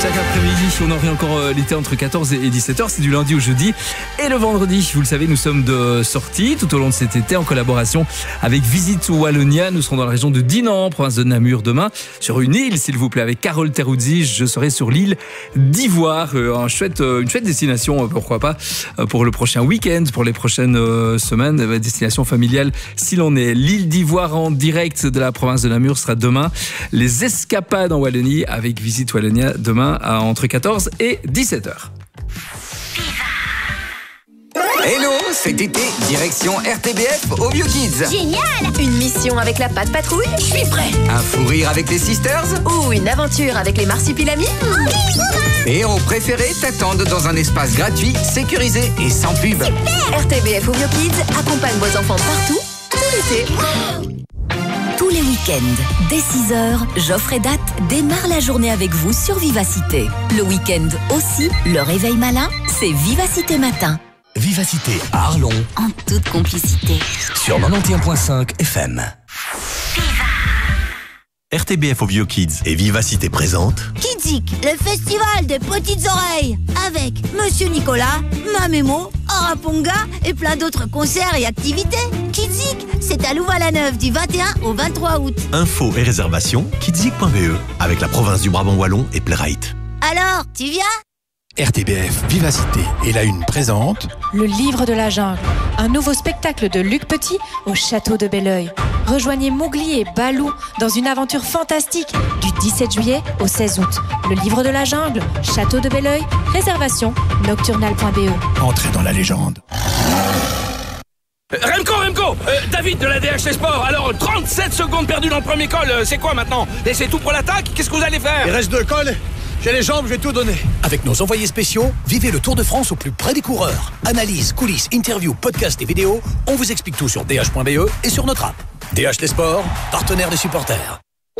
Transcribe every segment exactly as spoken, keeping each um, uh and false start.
Chaque après-midi, on aurait encore euh, l'été entre quatorze et dix-sept heures. C'est du lundi au jeudi. Et le vendredi, vous le savez, nous sommes de sortie tout au long de cet été en collaboration avec Visite Wallonia. Nous serons dans la région de Dinan, province de Namur, demain, sur une île, s'il vous plaît, avec Carole Terrouzzi. Je serai sur l'île d'Ivoire. Euh, un chouette, euh, une chouette destination, euh, pourquoi pas, euh, pour le prochain week-end, pour les prochaines euh, semaines. Euh, destination familiale, s'il en est. L'île d'Ivoire en direct de la province de Namur sera demain. Les escapades en Wallonie avec Visite Wallonia demain à entre quatorze et dix-sept heures. Hello, cet été, direction R T B F au Bio Kids. Génial! Une mission avec la Patte Patrouille? Je suis prêt! Un fou rire avec les Sisters? Ou une aventure avec les Marsupilamis? Tes héros préférés t'attendent dans un espace gratuit, sécurisé et sans pub. Super! R T B F au Bio Kids accompagne vos enfants partout, tout l'été. Tous les week-ends, dès six heures, Geoffrey Date démarre la journée avec vous sur Vivacité. Le week-end aussi, le réveil malin, c'est Vivacité Matin. Vivacité à Arlon, En toute complicité. sur quatre-vingt-onze virgule cinq F M. R T B F au Bio Kids et Vivacité présente Kidzik, le festival des petites oreilles, avec Monsieur Nicolas, Mamémo, Araponga et plein d'autres concerts et activités. Kidzik, c'est à Louvain-la-Neuve du vingt et un au vingt-trois août. info et réservation kidzik point b e avec la province du Brabant Wallon et Playrite. Alors, tu viens? R T B F Vivacité et la Une présente Le livre de la jungle, un nouveau spectacle de Luc Petit au château de Belleuil. Rejoignez Mowgli et Balou dans une aventure fantastique du dix-sept juillet au seize août. Le livre de la jungle, château de Belleuil, réservation nocturnal point b e. Entrée dans la légende. Remco, Remco euh, David de la D H T Sport. Alors, trente-sept secondes perdues dans le premier col, euh, c'est quoi maintenant? Et c'est tout pour l'attaque? Qu'est-ce que vous allez faire? Il reste deux cols. J'ai les jambes, je vais tout donner. Avec nos envoyés spéciaux, vivez le Tour de France au plus près des coureurs. Analyse, coulisses, interviews, podcasts et vidéos, on vous explique tout sur d h point b e et sur notre app. D H T Sport, partenaire des supporters.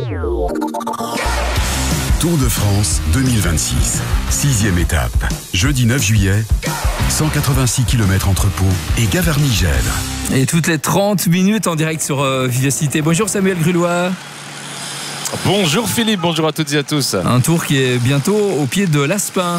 Tour de France deux mille vingt-six, sixième étape. Jeudi neuf juillet, cent quatre-vingt-six kilomètres entre Pau et Gavarnie-Gèvres. Et toutes les trente minutes en direct sur euh, Vivacité. Bonjour Samuel Grulois. Bonjour Philippe, bonjour à toutes et à tous. Un tour qui est bientôt au pied de l'Aspin.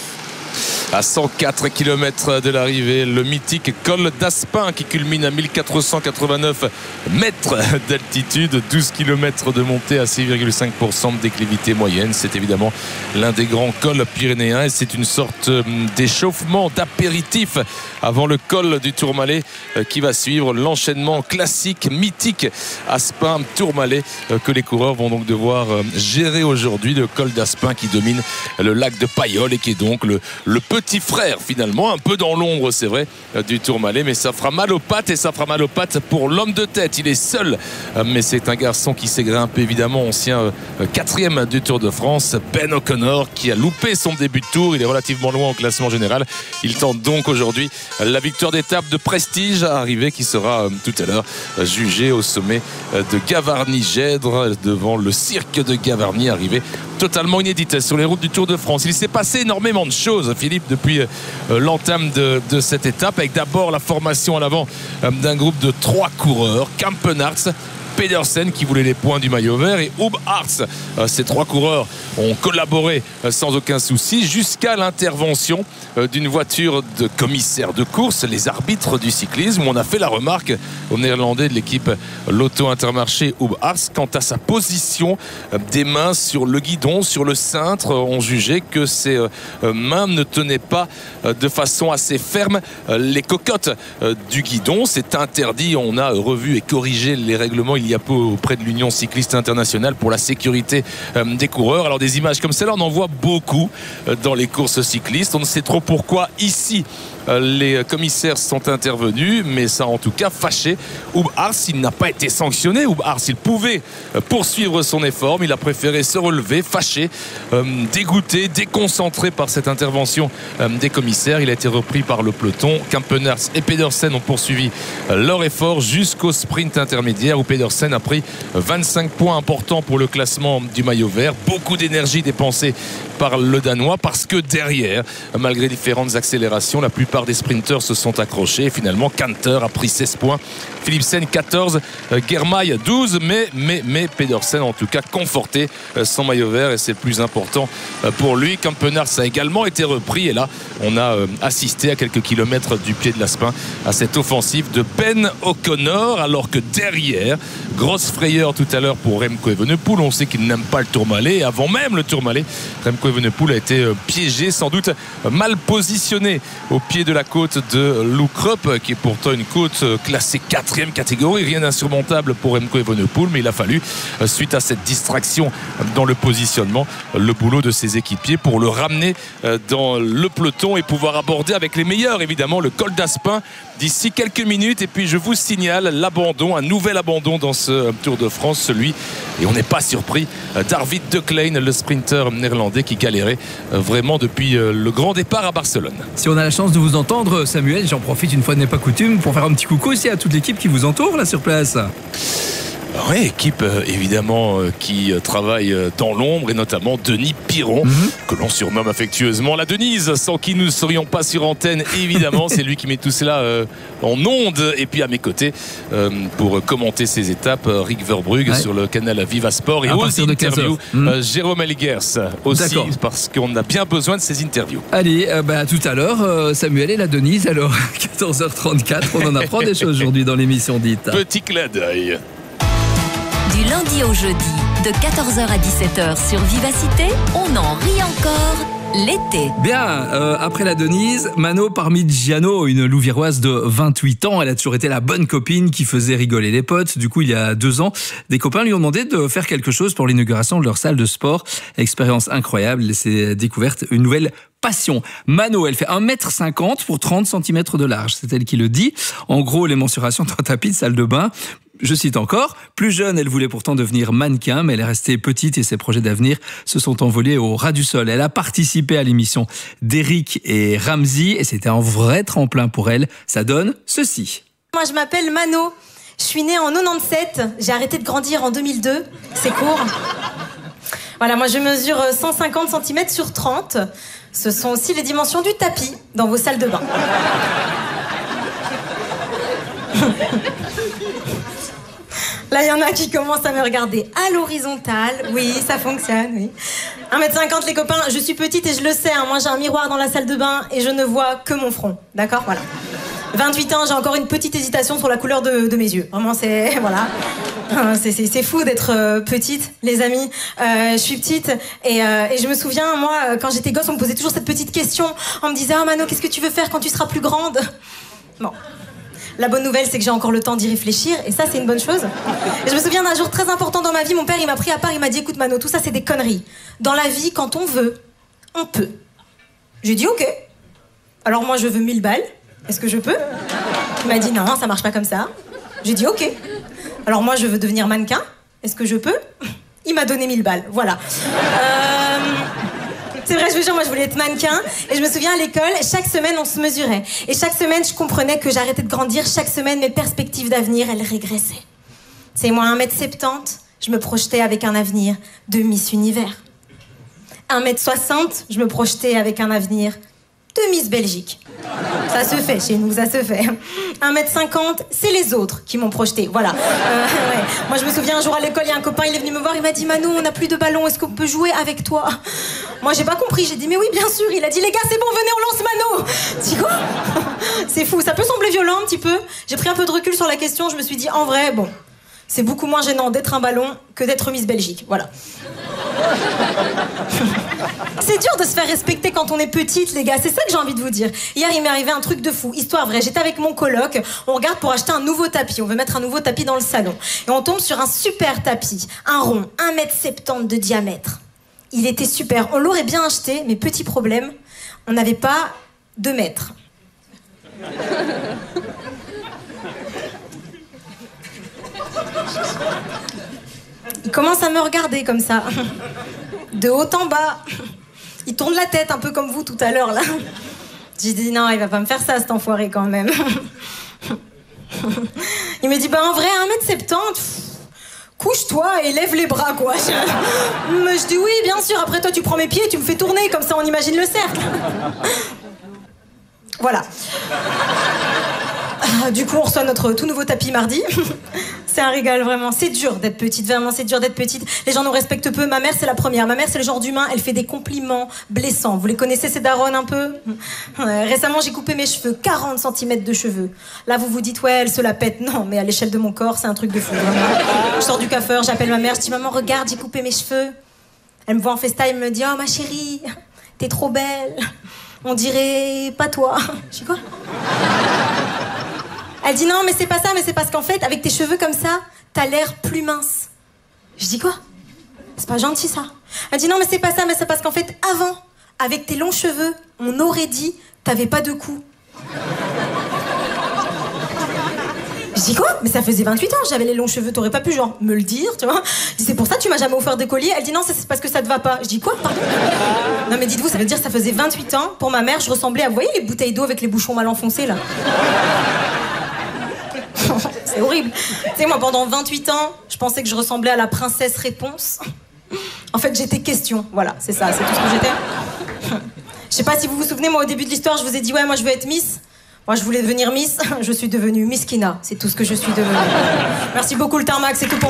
À cent quatre kilomètres de l'arrivée, le mythique col d'Aspin qui culmine à mille quatre cent quatre-vingt-neuf mètres d'altitude, douze kilomètres de montée à six virgule cinq pour cent de déclivité moyenne. C'est évidemment l'un des grands cols pyrénéens et c'est une sorte d'échauffement, d'apéritif avant le col du Tourmalet qui va suivre l'enchaînement classique, mythique Aspin-Tourmalet que les coureurs vont donc devoir gérer aujourd'hui. Le col d'Aspin qui domine le lac de Payolle et qui est donc le, le petit petit frère finalement, un peu dans l'ombre c'est vrai du Tourmalet, mais ça fera mal aux pattes et ça fera mal aux pattes pour l'homme de tête. Il est seul, mais c'est un garçon qui s'est grimpé évidemment, ancien quatrième du Tour de France, Ben O'Connor, qui a loupé son début de tour. Il est relativement loin au classement général. Il tente donc aujourd'hui la victoire d'étape de prestige à arriver qui sera tout à l'heure jugée au sommet de Gavarnie-Gèvres devant le cirque de Gavarnie, arrivé totalement inédite sur les routes du Tour de France. Il s'est passé énormément de choses, Philippe, depuis l'entame de, de cette étape, avec d'abord la formation à l'avant d'un groupe de trois coureurs, Campenarts, Pedersen qui voulait les points du maillot vert et Hub Arts. Ces trois coureurs ont collaboré sans aucun souci jusqu'à l'intervention d'une voiture de commissaire de course, les arbitres du cyclisme, où on a fait la remarque au néerlandais de l'équipe Lotto Intermarché Hub Arts quant à sa position des mains sur le guidon, sur le cintre. On jugeait que ses mains ne tenaient pas de façon assez ferme les cocottes du guidon. C'est interdit. On a revu et corrigé les règlements il y a peu auprès de l'Union cycliste internationale pour la sécurité des coureurs. Alors des images comme celle-là, on en voit beaucoup dans les courses cyclistes. On ne sait trop pourquoi ici les commissaires sont intervenus, mais ça a en tout cas fâché Hub Arts. Il n'a pas été sanctionné. Hub Arts, il pouvait poursuivre son effort, mais il a préféré se relever, fâché, euh, dégoûté, déconcentré par cette intervention euh, des commissaires. Il a été repris par le peloton. Campenarts et Pedersen ont poursuivi leur effort jusqu'au sprint intermédiaire où Pedersen a pris vingt-cinq points importants pour le classement du maillot vert. Beaucoup d'énergie dépensée par le Danois parce que derrière, malgré différentes accélérations, la plupart plupart des sprinteurs se sont accrochés. Et finalement, Kanter a pris seize points, Philipsen quatorze, euh, Germay douze, mais, mais, mais Pedersen en tout cas conforté euh, son maillot vert et c'est le plus important euh, pour lui. Campenars a également été repris et là on a euh, assisté à quelques kilomètres du pied de l'Aspin à cette offensive de Ben O'Connor, alors que derrière, grosse frayeur tout à l'heure pour Remco Evenepoel. On sait qu'il n'aime pas le Tourmalet et avant même le Tourmalet, Remco Evenepoel a été euh, piégé, sans doute mal positionné au pied de la côte de Loukrup, qui est pourtant une côte euh, classée quatrième catégorie, rien d'insurmontable pour Remco Evenepoel, mais il a fallu, euh, suite à cette distraction dans le positionnement, le boulot de ses équipiers pour le ramener euh, dans le peloton et pouvoir aborder avec les meilleurs évidemment le col d'Aspin d'ici quelques minutes. Et puis je vous signale l'abandon, un nouvel abandon dans ce Tour de France, celui, et on n'est pas surpris, d'Arvid De Klein, le sprinter néerlandais qui galérait vraiment depuis le grand départ à Barcelone. Si on a la chance de vous entendre, Samuel, j'en profite une fois n'est pas coutume pour faire un petit coucou aussi à toute l'équipe qui vous entoure là sur place. Oui, équipe euh, évidemment euh, qui euh, travaille euh, dans l'ombre et notamment Denis Piron, mm-hmm. que l'on surnomme affectueusement la Denise, sans qui nous ne serions pas sur antenne évidemment. C'est lui qui met tout cela euh, en onde. Et puis à mes côtés euh, pour commenter ces étapes, euh, Rick Verbrugge ouais. sur le canal Viva Sport et à aux interviews mmh. euh, Jérôme Elguers aussi, parce qu'on a bien besoin de ces interviews. Allez, euh, bah, tout à l'heure euh, Samuel et la Denise, alors quatorze heures trente-quatre, on en apprend des choses aujourd'hui dans l'émission dite. Petit clin d'œil. Du lundi au jeudi, de quatorze heures à dix-sept heures sur Vivacité, on en rit encore l'été. Bien, euh, après la Denise, Mano Parmigiano, une louviéroise de vingt-huit ans, elle a toujours été la bonne copine qui faisait rigoler les potes. Du coup, il y a deux ans, des copains lui ont demandé de faire quelque chose pour l'inauguration de leur salle de sport. Expérience incroyable, elle s'est découverte une nouvelle passion. Mano, elle fait un mètre cinquante pour trente centimètres de large, c'est elle qui le dit. En gros, les mensurations d'un tapis de salle de bain. Je cite encore, plus jeune, elle voulait pourtant devenir mannequin, mais elle est restée petite et ses projets d'avenir se sont envolés au ras du sol. Elle a participé à l'émission d'Eric et Ramsey et c'était un vrai tremplin pour elle. Ça donne ceci. Moi, je m'appelle Mano. Je suis née en quatre-vingt-dix-sept. J'ai arrêté de grandir en deux mille deux. C'est court. Voilà, moi, je mesure cent cinquante centimètres sur trente. Ce sont aussi les dimensions du tapis dans vos salles de bain. Là, il y en a qui commencent à me regarder à l'horizontale. Oui, ça fonctionne, oui. un mètre cinquante, les copains, je suis petite et je le sais. Hein. Moi, j'ai un miroir dans la salle de bain et je ne vois que mon front. D'accord ? Voilà. vingt-huit ans, j'ai encore une petite hésitation sur la couleur de, de mes yeux. Vraiment, c'est... Voilà. C'est, c'est, c'est fou d'être euh, petite, les amis. Euh, je suis petite et, euh, et je me souviens, moi, quand j'étais gosse, on me posait toujours cette petite question. On me disait « Ah, Mano, qu'est-ce que tu veux faire quand tu seras plus grande ?» Bon. La bonne nouvelle, c'est que j'ai encore le temps d'y réfléchir, et ça, c'est une bonne chose. Et je me souviens d'un jour très important dans ma vie, mon père, il m'a pris à part, il m'a dit « Écoute, Mano, tout ça, c'est des conneries. Dans la vie, quand on veut, on peut. » J'ai dit « Ok. Alors moi, je veux mille balles. Est-ce que je peux ?» Il m'a dit « Non, ça marche pas comme ça. » J'ai dit « Ok. Alors moi, je veux devenir mannequin. Est-ce que je peux ?» Il m'a donné mille balles. Voilà. Euh... C'est vrai, je vous jure, moi je voulais être mannequin. Et je me souviens à l'école, chaque semaine on se mesurait. Et chaque semaine je comprenais que j'arrêtais de grandir. Chaque semaine mes perspectives d'avenir, elles régressaient. C'est moi, un mètre soixante-dix, je me projetais avec un avenir de Miss Univers. un mètre soixante, je me projetais avec un avenir de Miss Belgique. Ça se fait chez nous, ça se fait. un mètre cinquante, c'est les autres qui m'ont projeté, voilà. Euh, ouais. Moi, je me souviens, un jour à l'école, il y a un copain, il est venu me voir, il m'a dit « Mano, on n'a plus de ballon, est-ce qu'on peut jouer avec toi ?» Moi, j'ai pas compris, j'ai dit « Mais oui, bien sûr !» Il a dit « Les gars, c'est bon, venez, on lance Mano !» Je dis « Quoi ?» C'est fou, ça peut sembler violent un petit peu. J'ai pris un peu de recul sur la question, je me suis dit « En vrai, bon, c'est beaucoup moins gênant d'être un ballon que d'être Miss Belgique, voilà. » C'est dur de se faire respecter quand on est petite, les gars. C'est ça que j'ai envie de vous dire. Hier, il m'est arrivé un truc de fou. Histoire vraie. J'étais avec mon coloc. On regarde pour acheter un nouveau tapis. On veut mettre un nouveau tapis dans le salon. Et on tombe sur un super tapis. Un rond, un mètre soixante-dix de diamètre. Il était super. On l'aurait bien acheté, mais petit problème, on n'avait pas deux mètres. Il commence à me regarder comme ça. De haut en bas. Il tourne la tête un peu comme vous tout à l'heure là. J'ai dit non, il va pas me faire ça cet enfoiré quand même. Il me dit bah en vrai un mètre soixante-dix, couche-toi et lève les bras quoi. Je... je dis oui bien sûr, après toi tu prends mes pieds et tu me fais tourner, comme ça on imagine le cercle. Voilà. Du coup, on reçoit notre tout nouveau tapis mardi. C'est un régal, vraiment. C'est dur d'être petite, vraiment, c'est dur d'être petite. Les gens nous respectent peu. Ma mère, c'est la première. Ma mère, c'est le genre d'humain, elle fait des compliments blessants. Vous les connaissez, ces darons, un peu? Ouais, récemment, j'ai coupé mes cheveux, quarante centimètres de cheveux. Là, vous vous dites, ouais, elle se la pète. Non, mais à l'échelle de mon corps, c'est un truc de fou, vraiment. Je sors du coiffeur, j'appelle ma mère, je dis, maman, regarde, j'ai coupé mes cheveux. Elle me voit en FaceTime, elle me dit, oh, ma chérie, t'es trop belle. On dirait pas toi. Je dis quoi? Elle dit non, mais c'est pas ça, mais c'est parce qu'en fait, avec tes cheveux comme ça, t'as l'air plus mince. Je dis quoi? C'est pas gentil ça. Elle dit non, mais c'est pas ça, mais c'est parce qu'en fait, avant, avec tes longs cheveux, on aurait dit t'avais pas de cou. Je dis quoi? Mais ça faisait vingt-huit ans, j'avais les longs cheveux, t'aurais pas pu genre me le dire, tu vois? Je dis c'est pour ça que tu m'as jamais offert de collier. Elle dit non, c'est parce que ça te va pas. Je dis quoi? Pardon? Non mais dites-vous, ça veut dire que ça faisait vingt-huit ans, pour ma mère, je ressemblais à, vous voyez les bouteilles d'eau avec les bouchons mal enfoncés là? C'est horrible. Tu sais, moi, pendant vingt-huit ans, je pensais que je ressemblais à la princesse Réponse. En fait, j'étais question. Voilà, c'est ça, c'est tout ce que j'étais. Je sais pas si vous vous souvenez, moi, au début de l'histoire, je vous ai dit, ouais, moi, je veux être Miss. Moi, je voulais devenir Miss. Je suis devenue Miss Kina. C'est tout ce que je suis devenue. Merci beaucoup, le tarmac, c'est tout pour moi.